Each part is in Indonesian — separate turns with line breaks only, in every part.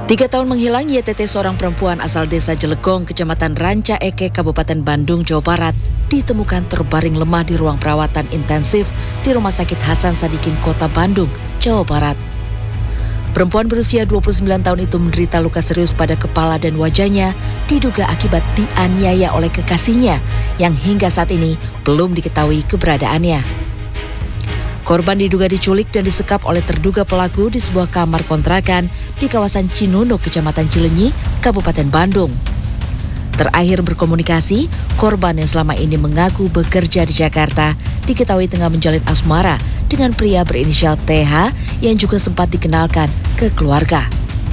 3 tahun menghilang, YTT seorang perempuan asal desa Jelegong, Kecamatan Ranca Eke, Kabupaten Bandung, Jawa Barat, ditemukan terbaring lemah di ruang perawatan intensif di Rumah Sakit Hasan Sadikin, Kota Bandung, Jawa Barat. Perempuan berusia 29 tahun itu menderita luka serius pada kepala dan wajahnya, diduga akibat dianiaya oleh kekasihnya yang hingga saat ini belum diketahui keberadaannya. Korban diduga diculik dan disekap oleh terduga pelaku di sebuah kamar kontrakan di kawasan Cinunuk, Kecamatan Cilenyi, Kabupaten Bandung. Terakhir berkomunikasi, korban yang selama ini mengaku bekerja di Jakarta diketahui tengah menjalin asmara dengan pria berinisial TH yang juga sempat dikenalkan ke keluarga.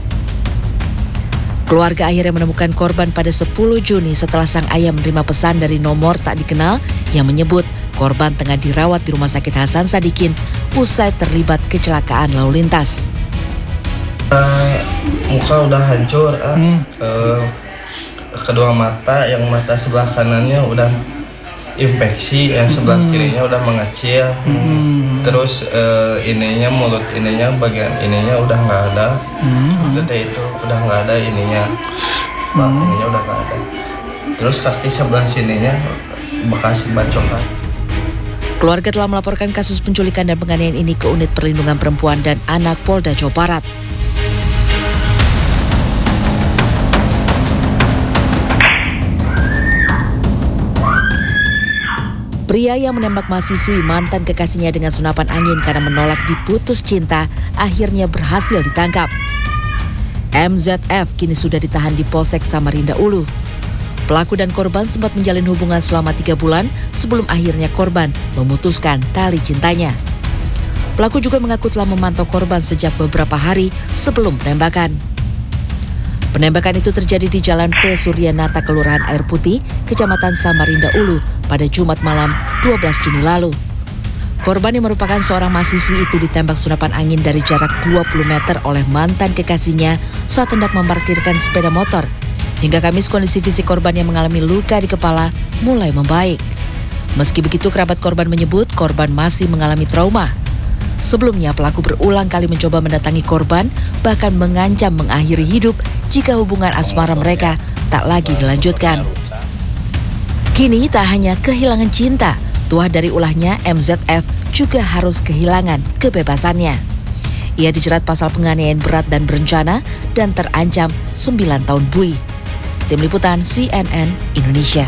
Keluarga akhirnya menemukan korban pada 10 Juni setelah sang ayah menerima pesan dari nomor tak dikenal yang menyebut korban tengah dirawat di Rumah Sakit Hasan Sadikin usai terlibat kecelakaan lalu lintas.
Muka udah hancur, kedua mata, yang mata sebelah kanannya udah infeksi, yang sebelah kirinya udah mengecil, terus mulut ininya, bagian ininya udah nggak ada, gede itu udah nggak ada ininya, ininya udah nggak ada, terus kaki sebelah sininya bekas bacokan.
Keluarga telah melaporkan kasus penculikan dan penganiayaan ini ke Unit Perlindungan Perempuan dan Anak Polda Jawa Barat. Pria yang menembak mahasiswi mantan kekasihnya dengan senapan angin karena menolak diputus cinta akhirnya berhasil ditangkap. MZF kini sudah ditahan di Polsek Samarinda Ulu. Pelaku dan korban sempat menjalin hubungan selama 3 bulan sebelum akhirnya korban memutuskan tali cintanya. Pelaku juga mengaku telah memantau korban sejak beberapa hari sebelum penembakan. Penembakan itu terjadi di Jalan P. Suryanata, Kelurahan Air Putih, Kecamatan Samarinda Ulu pada Jumat malam 12 Juni lalu. Korban yang merupakan seorang mahasiswi itu ditembak senapan angin dari jarak 20 meter oleh mantan kekasihnya saat hendak memarkirkan sepeda motor. Hingga Kamis kondisi fisik korban yang mengalami luka di kepala mulai membaik. Meski begitu, kerabat korban menyebut korban masih mengalami trauma. Sebelumnya pelaku berulang kali mencoba mendatangi korban, bahkan mengancam mengakhiri hidup jika hubungan asmara mereka tak lagi dilanjutkan. Kini tak hanya kehilangan cinta, tuah dari ulahnya MZF juga harus kehilangan kebebasannya. Ia dijerat pasal penganiayaan berat dan berencana dan terancam 9 tahun bui. Tim Liputan CNN Indonesia.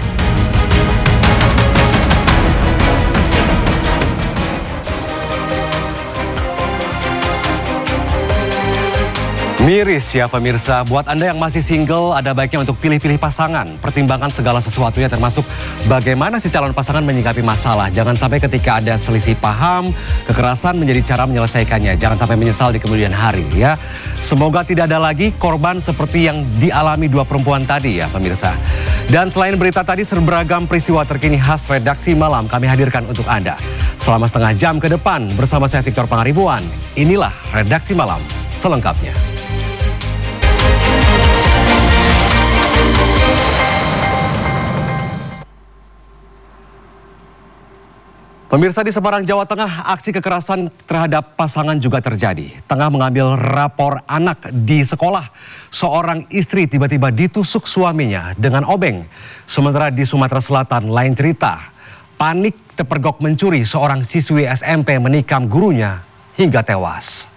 Miris ya pemirsa, buat Anda yang masih single ada baiknya untuk pilih-pilih pasangan. Pertimbangkan segala sesuatunya termasuk bagaimana si calon pasangan menyikapi masalah. Jangan sampai ketika ada selisih paham, kekerasan menjadi cara menyelesaikannya. Jangan sampai menyesal di kemudian hari ya. Semoga tidak ada lagi korban seperti yang dialami 2 perempuan tadi ya pemirsa. Dan selain berita tadi, beragam peristiwa terkini khas Redaksi Malam kami hadirkan untuk Anda. Selama setengah jam ke depan bersama saya Victor Pangaribuan. Inilah Redaksi Malam selengkapnya. Pemirsa, di Semarang, Jawa Tengah, aksi kekerasan terhadap pasangan juga terjadi. Tengah mengambil rapor anak di sekolah, seorang istri tiba-tiba ditusuk suaminya dengan obeng. Sementara di Sumatera Selatan, lain cerita. Panik terpergok mencuri, seorang siswi SMP menikam gurunya hingga tewas.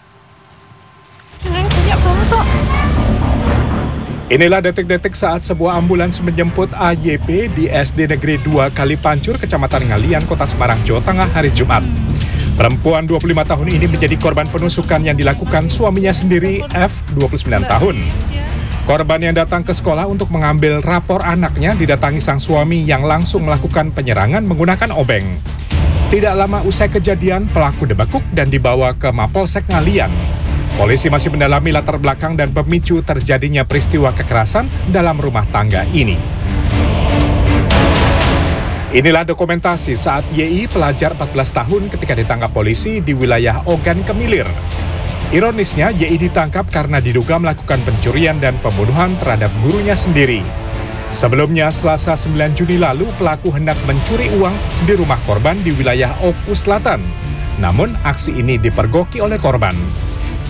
Inilah detik-detik saat sebuah ambulans menjemput AYP di SD Negeri 2 Kalipancur, Kecamatan Ngalian, Kota Semarang, Jawa Tengah hari Jumat. Perempuan 25 tahun ini menjadi korban penusukan yang dilakukan suaminya sendiri, F, 29 tahun. Korban yang datang ke sekolah untuk mengambil rapor anaknya didatangi sang suami yang langsung melakukan penyerangan menggunakan obeng. Tidak lama usai kejadian, pelaku dibekuk dan dibawa ke Mapolsek Ngalian. Polisi masih mendalami latar belakang dan pemicu terjadinya peristiwa kekerasan dalam rumah tangga ini. Inilah dokumentasi saat YI, pelajar 14 tahun, ketika ditangkap polisi di wilayah Ogan Kemilir. Ironisnya, YI ditangkap karena diduga melakukan pencurian dan pembunuhan terhadap gurunya sendiri. Sebelumnya, Selasa 9 Juni lalu, pelaku hendak mencuri uang di rumah korban di wilayah Oku Selatan. Namun, aksi ini dipergoki oleh korban.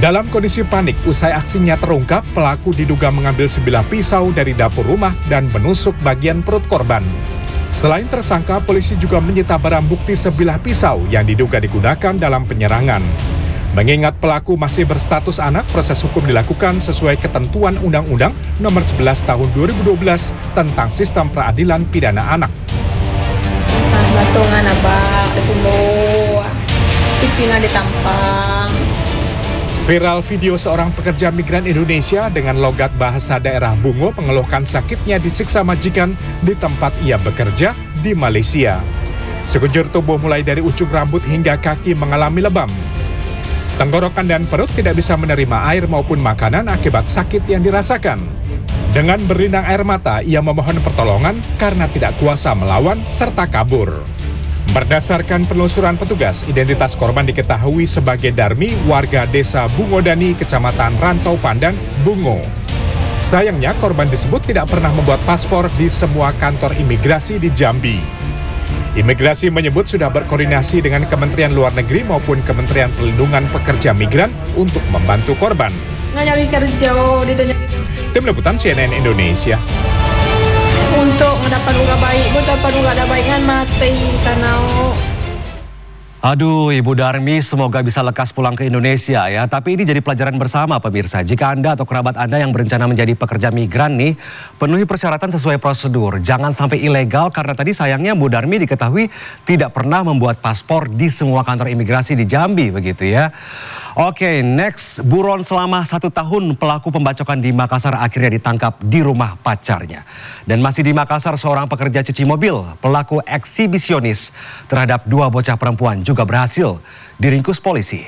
Dalam kondisi panik, usai aksinya terungkap, pelaku diduga mengambil sebilah pisau dari dapur rumah dan menusuk bagian perut korban. Selain tersangka, polisi juga menyita barang bukti sebilah pisau yang diduga digunakan dalam penyerangan. Mengingat pelaku masih berstatus anak, proses hukum dilakukan sesuai ketentuan Undang-Undang Nomor 11 Tahun 2012 tentang Sistem Peradilan Pidana Anak.
Batungan abang, dibunuh, pipina ditampang.
Viral video seorang pekerja migran Indonesia dengan logat bahasa daerah Bungo mengeluhkan sakitnya disiksa majikan di tempat ia bekerja di Malaysia. Sekujur tubuh mulai dari ujung rambut hingga kaki mengalami lebam. Tenggorokan dan perut tidak bisa menerima air maupun makanan akibat sakit yang dirasakan. Dengan berlinang air mata, ia memohon pertolongan karena tidak kuasa melawan serta kabur. Berdasarkan penelusuran petugas, identitas korban diketahui sebagai Darmi, warga desa Bungodani, Kecamatan Rantau Pandan, Bungo. Sayangnya, korban tersebut tidak pernah membuat paspor di semua kantor imigrasi di Jambi. Imigrasi menyebut sudah berkoordinasi dengan Kementerian Luar Negeri maupun Kementerian Perlindungan Pekerja Migran untuk membantu korban.
Nggak nyari kerja,
Tim Liputan CNN Indonesia.
untuk mendapat unggah baik, dapat unggah ada baikkan mati karena
Aduh, Ibu Darmi, semoga bisa lekas pulang ke Indonesia ya. Tapi ini jadi pelajaran bersama pemirsa. Jika Anda atau kerabat Anda yang berencana menjadi pekerja migran nih, penuhi persyaratan sesuai prosedur. Jangan sampai ilegal karena tadi sayangnya Bu Darmi diketahui tidak pernah membuat paspor di semua kantor imigrasi di Jambi begitu ya. Oke, next, buron selama 1 tahun pelaku pembacokan di Makassar akhirnya ditangkap di rumah pacarnya. Dan masih di Makassar, seorang pekerja cuci mobil, pelaku eksibisionis terhadap 2 bocah perempuan juga berhasil diringkus polisi.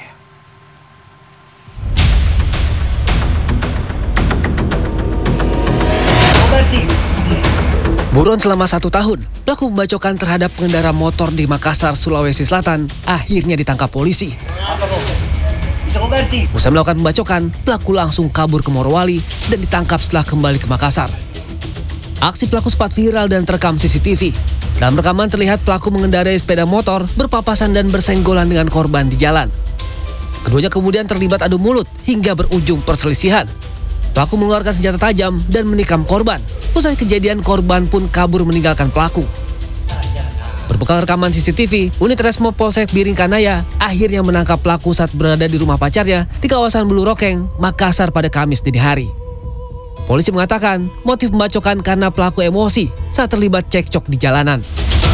Buron selama 1 tahun, pelaku pembacokan terhadap pengendara motor di Makassar, Sulawesi Selatan akhirnya ditangkap polisi. Usai melakukan pembacokan, pelaku langsung kabur ke Morowali dan ditangkap setelah kembali ke Makassar. Aksi pelaku sempat viral dan terekam CCTV. Dalam rekaman terlihat pelaku mengendarai sepeda motor, berpapasan dan bersenggolan dengan korban di jalan. Keduanya kemudian terlibat adu mulut hingga berujung perselisihan. Pelaku mengeluarkan senjata tajam dan menikam korban. Usai kejadian, korban pun kabur meninggalkan pelaku. Berbekal rekaman CCTV, unit Resmo Polsek Biringkanaya akhirnya menangkap pelaku saat berada di rumah pacarnya di kawasan Bulu Rokeng, Makassar pada Kamis dini hari. Polisi mengatakan motif pembacokan karena pelaku emosi saat terlibat cekcok di jalanan.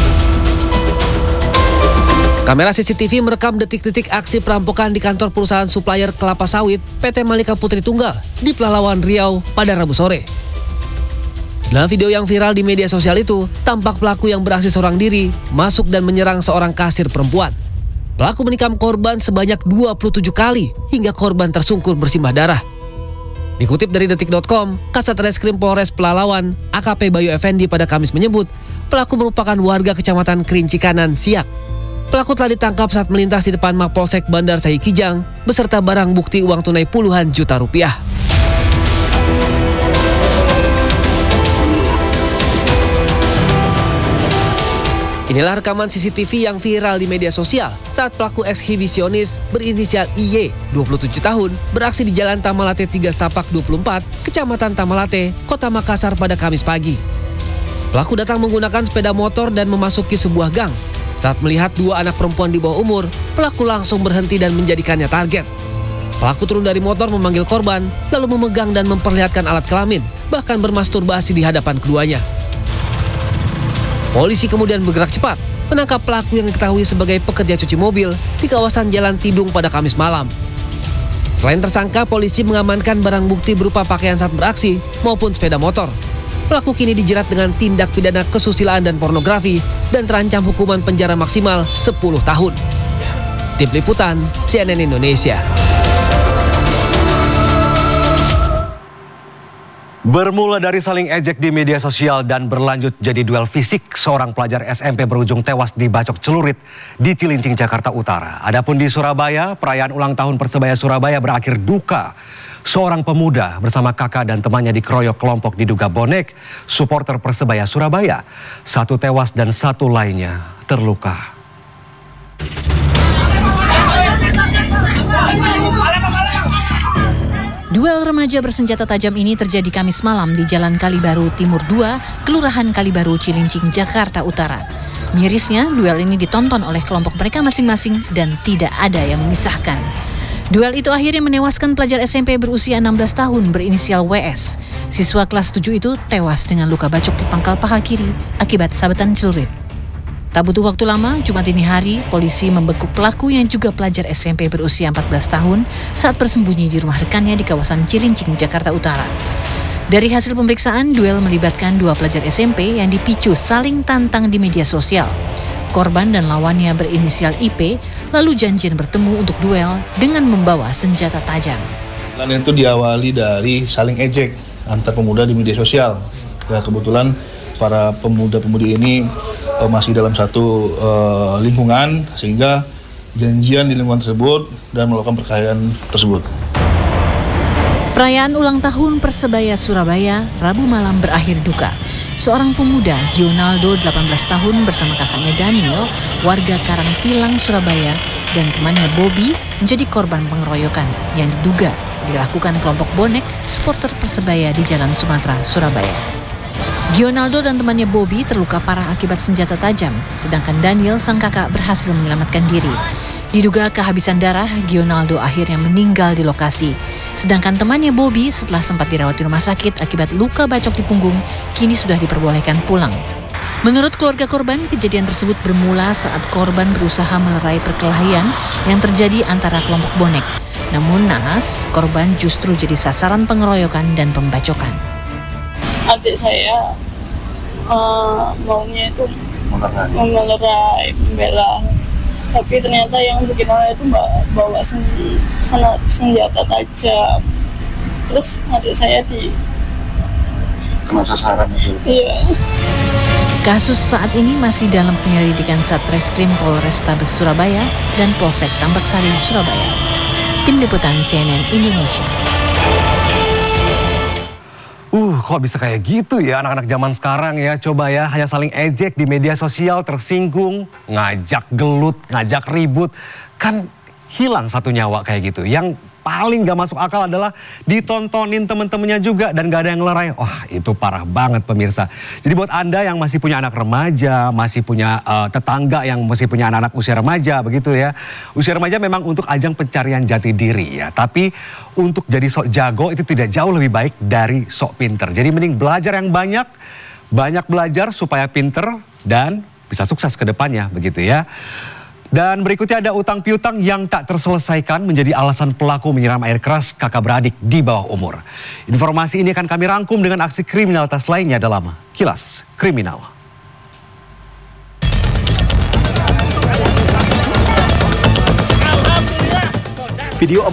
Kamera CCTV merekam detik-detik aksi perampokan di kantor perusahaan supplier kelapa sawit PT Malika Putri Tunggal di Pelalawan Riau pada Rabu sore. Dalam video yang viral di media sosial itu, tampak pelaku yang beraksi seorang diri masuk dan menyerang seorang kasir perempuan. Pelaku menikam korban sebanyak 27 kali hingga korban tersungkur bersimbah darah. Dikutip dari detik.com, Kasat Reskrim Polres Pelalawan, AKP Bayu Effendi pada Kamis menyebut, pelaku merupakan warga Kecamatan Kerinci Kanan, Siak. Pelaku telah ditangkap saat melintas di depan Mapolsek Bandar Sai Kijang beserta barang bukti uang tunai puluhan juta rupiah. Inilah rekaman CCTV yang viral di media sosial saat pelaku eksibisionis berinisial IY, 27 tahun, beraksi di Jalan Tamalate 3 Setapak 24, Kecamatan Tamalate, Kota Makassar pada Kamis pagi. Pelaku datang menggunakan sepeda motor dan memasuki sebuah gang. Saat melihat 2 anak perempuan di bawah umur, pelaku langsung berhenti dan menjadikannya target. Pelaku turun dari motor memanggil korban, lalu memegang dan memperlihatkan alat kelamin, bahkan bermasturbasi di hadapan keduanya. Polisi kemudian bergerak cepat, menangkap pelaku yang diketahui sebagai pekerja cuci mobil di kawasan Jalan Tidung pada Kamis malam. Selain tersangka, polisi mengamankan barang bukti berupa pakaian saat beraksi maupun sepeda motor. Pelaku kini dijerat dengan tindak pidana kesusilaan dan pornografi dan terancam hukuman penjara maksimal 10 tahun. Tim Liputan, CNN Indonesia.
Bermula dari saling ejek di media sosial dan berlanjut jadi duel fisik, seorang pelajar SMP berujung tewas dibacok celurit di Cilincing, Jakarta Utara. Adapun di Surabaya, perayaan ulang tahun Persebaya Surabaya berakhir duka. Seorang pemuda bersama kakak dan temannya dikeroyok kelompok diduga bonek supporter Persebaya Surabaya. 1 tewas dan 1 lainnya terluka.
Duel remaja bersenjata tajam ini terjadi Kamis malam di Jalan Kalibaru Timur 2, Kelurahan Kalibaru, Cilincing, Jakarta Utara. Mirisnya, duel ini ditonton oleh kelompok mereka masing-masing dan tidak ada yang memisahkan. Duel itu akhirnya menewaskan pelajar SMP berusia 16 tahun berinisial WS. Siswa kelas 7 itu tewas dengan luka bacok di pangkal paha kiri akibat sabetan celurit. Tak butuh waktu lama, Jumat dini hari, polisi membekuk pelaku yang juga pelajar SMP berusia 14 tahun saat bersembunyi di rumah rekannya di kawasan Cilincing, Jakarta Utara. Dari hasil pemeriksaan, duel melibatkan 2 pelajar SMP yang dipicu saling tantang di media sosial. Korban dan lawannya berinisial IP, lalu janjian bertemu untuk duel dengan membawa senjata tajam.
Dan itu diawali dari saling ejek antar pemuda di media sosial. Ya, kebetulan para pemuda-pemudi ini masih dalam satu lingkungan, sehingga janjian di lingkungan tersebut dan melakukan perkelahian tersebut.
Perayaan ulang tahun Persebaya Surabaya Rabu malam berakhir duka. Seorang pemuda, Gionaldo, 18 tahun bersama kakaknya Daniel, warga Karangpilang, Surabaya, dan temannya Bobby menjadi korban pengeroyokan yang diduga dilakukan kelompok bonek supporter Persebaya di Jalan Sumatera, Surabaya. Gionaldo dan temannya Bobby terluka parah akibat senjata tajam, sedangkan Daniel, sang kakak, berhasil menyelamatkan diri. Diduga kehabisan darah, Gionaldo akhirnya meninggal di lokasi. Sedangkan temannya Bobby setelah sempat dirawat di rumah sakit akibat luka bacok di punggung, kini sudah diperbolehkan pulang. Menurut keluarga korban, kejadian tersebut bermula saat korban berusaha melerai perkelahian yang terjadi antara kelompok bonek. Namun naas, korban justru jadi sasaran pengeroyokan dan pembacokan.
Adik saya maunya itu melerai, membela, tapi ternyata yang bikin oleh itu bawa senjata tajam. Terus adik saya
Kena sasaran itu.
Iya.
Kasus saat ini masih dalam penyelidikan Satreskrim Polrestabes Surabaya dan Polsek Tambaksari, Surabaya. Tim Liputan CNN Indonesia.
Kok bisa kayak gitu ya anak-anak zaman sekarang ya. Coba ya, hanya saling ejek di media sosial, tersinggung, ngajak gelut, ngajak ribut. Kan hilang satu nyawa kayak gitu. Yang paling gak masuk akal adalah ditontonin temen-temennya juga dan gak ada yang ngelerai. Wah, itu parah banget pemirsa. Jadi buat Anda yang masih punya anak remaja, masih punya tetangga yang masih punya anak-anak usia remaja begitu ya. Usia remaja memang untuk ajang pencarian jati diri ya. Tapi untuk jadi sok jago itu tidak jauh lebih baik dari sok pinter. Jadi mending belajar yang banyak belajar supaya pinter dan bisa sukses ke depannya begitu ya. Dan berikutnya ada utang piutang yang tak terselesaikan menjadi alasan pelaku menyiram air keras kakak beradik di bawah umur. Informasi ini akan kami rangkum dengan aksi kriminalitas lainnya dalam Kilas Kriminal.
Video